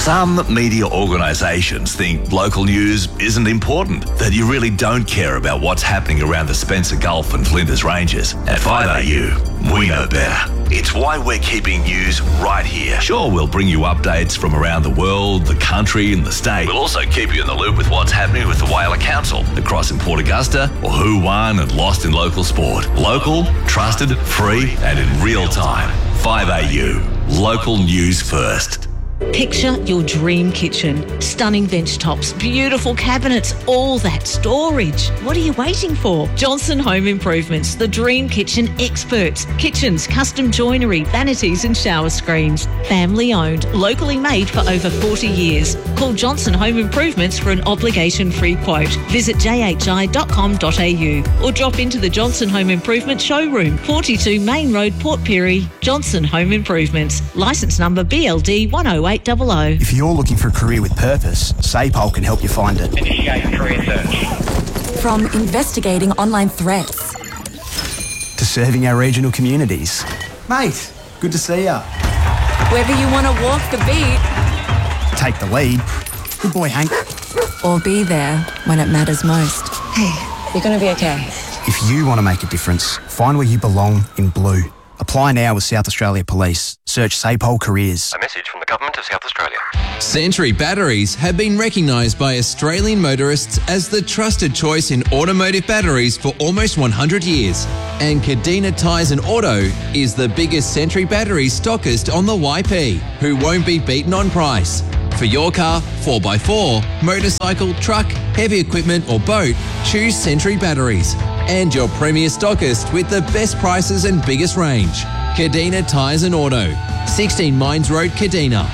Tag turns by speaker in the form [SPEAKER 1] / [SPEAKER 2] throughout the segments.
[SPEAKER 1] Some media organisations think local news isn't important, that you really don't care about what's happening around the Spencer Gulf and Flinders Ranges. At 5AU, we know better. It's why we're keeping news right here. Sure, we'll bring you updates from around the world, the country and the state. We'll also keep you in the loop with what's happening with the Whaler Council across in Port Augusta, or who won and lost in local sport. Local, trusted, free and in real time. 5AU, local news first.
[SPEAKER 2] Picture your dream kitchen. Stunning bench tops, beautiful cabinets, all that storage. What are you waiting for? Johnson Home Improvements, the dream kitchen experts. Kitchens, custom joinery, vanities and shower screens. Family owned, locally made for over 40 years. Call Johnson Home Improvements for an obligation-free quote. Visit jhi.com.au or drop into the Johnson Home Improvement showroom, 42 Main Road, Port Pirie. Johnson Home Improvements. Licence number BLD 10800.
[SPEAKER 3] If you're looking for a career with purpose, SAPOL can help you find it.
[SPEAKER 4] Initiate career search.
[SPEAKER 5] From investigating online threats
[SPEAKER 3] To serving our regional communities. Mate, good to see ya.
[SPEAKER 5] whether you want to walk the beat
[SPEAKER 3] Take the lead. Good boy, Hank.
[SPEAKER 5] or be there when it matters most.
[SPEAKER 6] Hey, you're going to be okay.
[SPEAKER 3] If you want to make a difference, find where you belong in blue. Apply now with South Australia Police. Search SAPOL Careers.
[SPEAKER 7] A message from the Government of South Australia.
[SPEAKER 8] Century batteries have been recognised by Australian motorists as the trusted choice in automotive batteries for almost 100 years. And Cadena Tyres and Auto is the biggest Century batteries stockist on the YP, who won't be beaten on price. For your car, 4x4, motorcycle, truck, heavy equipment or boat, choose Century Batteries. And your premier stockist with the best prices and biggest range. Cadena Tyres and Auto, 16 Mines Road, Cadena.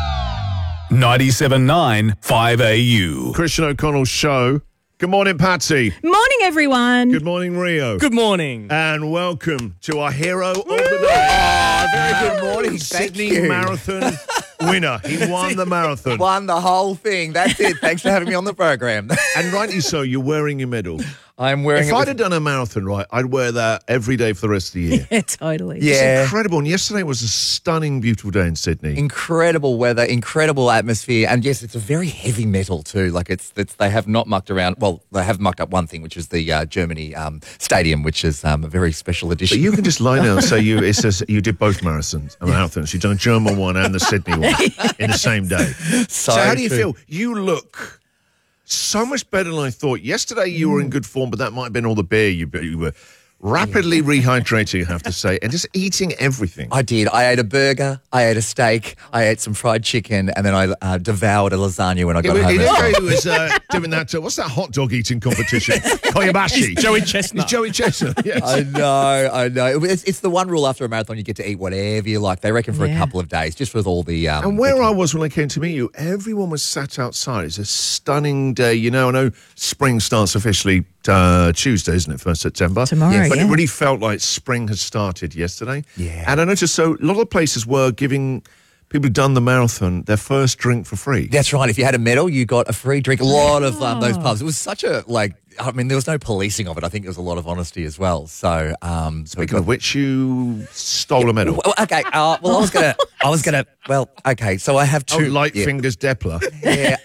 [SPEAKER 9] 97.9 5AU.
[SPEAKER 10] Christian O'Connell's show. Good morning, Patsy.
[SPEAKER 11] Morning, everyone.
[SPEAKER 10] Good morning, Rio.
[SPEAKER 12] Good morning.
[SPEAKER 10] And welcome to our hero of the day.
[SPEAKER 13] Very good morning.
[SPEAKER 10] Sydney Marathon winner. He won the marathon.
[SPEAKER 13] Won the whole thing. That's it. Thanks for having me on the program.
[SPEAKER 10] And rightly so, you're wearing your medal.
[SPEAKER 13] I'm wearing
[SPEAKER 10] If
[SPEAKER 13] it.
[SPEAKER 10] I'd have done a marathon, right, I'd wear that every day for the rest of the year.
[SPEAKER 11] Yeah, totally.
[SPEAKER 10] It's incredible. And yesterday was a stunning, beautiful day in Sydney.
[SPEAKER 13] Incredible weather, incredible atmosphere, and yes, it's a very heavy metal too. Like it's they have not mucked around. Well, they have mucked up one thing, which is the Germany stadium, which is a very special edition.
[SPEAKER 10] But you can just lie down and say it says you did both marathons. You've done German one and the Sydney one in the same day. So how do you feel? You look so much better than I thought. Yesterday you were in good form, but that might have been all the beer you were rapidly rehydrating, I have to say, and just eating everything.
[SPEAKER 13] I did. I ate a burger, I ate a steak, I ate some fried chicken, and then I devoured a lasagna when I got home.
[SPEAKER 10] He was doing that. What's that hot dog eating competition? Koyabashi.
[SPEAKER 12] Joey Chestnut.
[SPEAKER 10] It's Joey Chestnut, yes.
[SPEAKER 13] I know. It's the one rule after a marathon, you get to eat whatever you like. They reckon for a couple of days, just with all the...
[SPEAKER 10] and where I was when I came to meet you, everyone was sat outside. It's a stunning day. You know, I know spring starts officially Tuesday, isn't it, 1st September?
[SPEAKER 11] Tomorrow,
[SPEAKER 10] But it really felt like spring had started yesterday.
[SPEAKER 13] Yeah.
[SPEAKER 10] And I noticed, so a lot of places were giving people who've done the marathon their first drink for free.
[SPEAKER 13] That's right. If you had a medal, you got a free drink. A lot of those pubs. It was such a, there was no policing of it. I think there was a lot of honesty as well. So,
[SPEAKER 10] Speaking of which, you stole a medal.
[SPEAKER 13] Well, okay. I was gonna. Well, okay. So I have two.
[SPEAKER 10] Light fingers, Depler.
[SPEAKER 13] Yeah.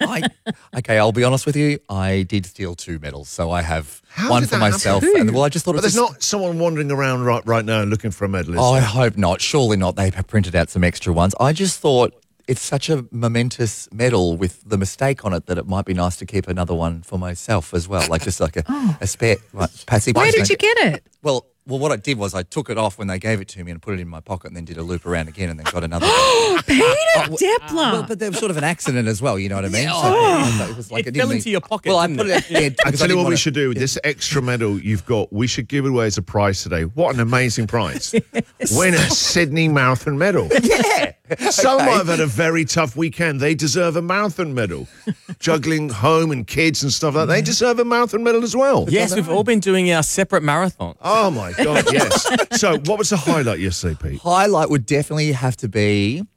[SPEAKER 13] I'll be honest with you. I did steal two medals. So I have one for myself. And I just thought.
[SPEAKER 10] But there's not someone wandering around right now looking for a medal. Is
[SPEAKER 13] I
[SPEAKER 10] there?
[SPEAKER 13] hope not. Surely not. They have printed out some extra ones. I just thought it's such a momentous medal with the mistake on it that it might be nice to keep another one for myself as well, like just like a spare. Patsy,
[SPEAKER 11] Where did you get it?
[SPEAKER 13] Well, what I did was I took it off when they gave it to me and put it in my pocket and then did a loop around again and then got another one.
[SPEAKER 11] Peter Depler.
[SPEAKER 13] Well, but there was sort of an accident as well, you know what I mean?
[SPEAKER 11] Yeah.
[SPEAKER 13] So it was like
[SPEAKER 12] It fell into your pocket.
[SPEAKER 13] Well, I put it.
[SPEAKER 10] I tell you what we should do. This extra medal you've got, we should give it away as a prize today. What an amazing prize. Win a Sydney Marathon medal.
[SPEAKER 13] Yeah.
[SPEAKER 10] Some might have had a very tough weekend. They deserve a marathon medal. Juggling home and kids and stuff like that. They deserve a marathon medal as well.
[SPEAKER 12] Yes, we've all been doing our separate marathons.
[SPEAKER 10] Oh, my God, yes. So what was the highlight yesterday, Pete?
[SPEAKER 13] Highlight would definitely have to be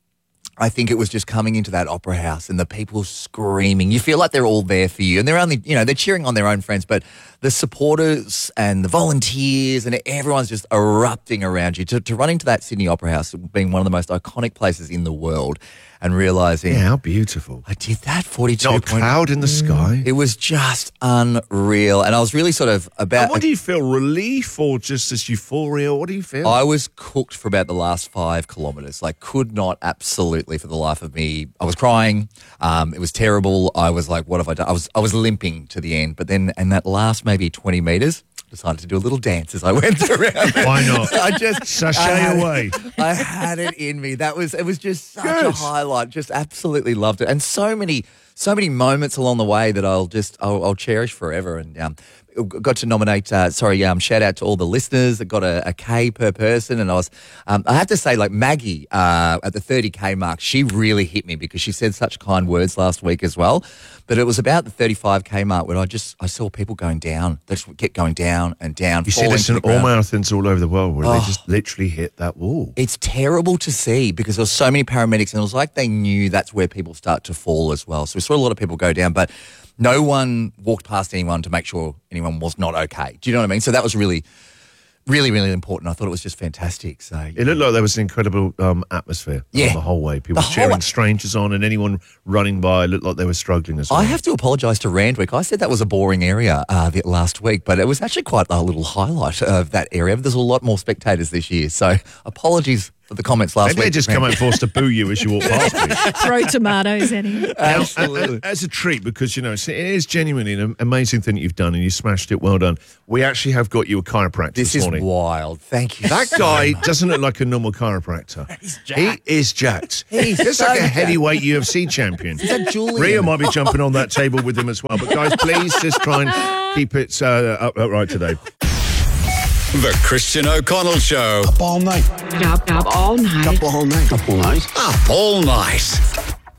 [SPEAKER 13] I think it was just coming into that opera house and the people screaming. You feel like they're all there for you, and they're only, they're cheering on their own friends, but the supporters and the volunteers and everyone's just erupting around you. To run into that Sydney Opera House, being one of the most iconic places in the world, and realising,
[SPEAKER 10] how beautiful.
[SPEAKER 13] I did that 42.
[SPEAKER 10] Not a cloud in the sky.
[SPEAKER 13] It was just unreal, and I was really sort of about.
[SPEAKER 10] And what do you feel? Relief or just this euphoria? What do you feel?
[SPEAKER 13] I was cooked for about the last 5 kilometres. Like, could not absolutely for the life of me. I was crying. It was terrible. I was like, what have I done? I was limping to the end, but then in that last maybe 20 metres, decided to do a little dance as I went around.
[SPEAKER 10] Why not?
[SPEAKER 13] I just
[SPEAKER 10] sashay away.
[SPEAKER 13] I had it in me. It was just such a highlight. Just absolutely loved it, and so many moments along the way that I'll cherish forever. And got to nominate. Shout out to all the listeners that got a K per person, and I have to say, like Maggie at the 30K mark, she really hit me because she said such kind words last week as well. But it was about the 35K mark when I saw people going down. They just kept going down and down.
[SPEAKER 10] You see this in all marathons all over the world where they just literally hit that wall.
[SPEAKER 13] It's terrible to see because there were so many paramedics, and it was like they knew that's where people start to fall as well. So we saw a lot of people go down, but no one walked past anyone to make sure anyone was not okay. Do you know what I mean? So that was really, really, really important. I thought it was just fantastic. So
[SPEAKER 10] it looked like there was an incredible atmosphere the whole way. People cheering strangers on, and anyone running by looked like they were struggling as well.
[SPEAKER 13] I have to apologise to Randwick. I said that was a boring area last week, but it was actually quite a little highlight of that area. There's a lot more spectators this year, so apologies for the comments last week.
[SPEAKER 10] Maybe they just come out forced to boo you as you walk past me.
[SPEAKER 11] Throw tomatoes at him.
[SPEAKER 10] Absolutely. As a treat, because, it is genuinely an amazing thing that you've done, and you smashed it. Well done. We actually have got you a chiropractor this morning.
[SPEAKER 13] This is wild. Thank you.
[SPEAKER 10] That guy doesn't look like a normal chiropractor.
[SPEAKER 13] He's jacked.
[SPEAKER 10] He is jacked.
[SPEAKER 13] He's
[SPEAKER 10] just like a heavyweight UFC champion.
[SPEAKER 13] Is that Julian?
[SPEAKER 10] Rhea might be jumping on that table with him as well. But guys, please just try and keep it upright today.
[SPEAKER 4] The Christian O'Connell Show.
[SPEAKER 14] Up all night.
[SPEAKER 15] Up all night.
[SPEAKER 14] Up all night. Up all night.
[SPEAKER 4] Up all night.